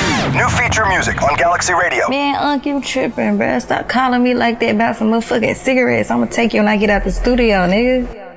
New feature music on Galaxy Radio. Man, Unc, you tripping, bruh. Stop calling me like that about some motherfucking cigarettes. I'm gonna take you when I get out the studio, nigga.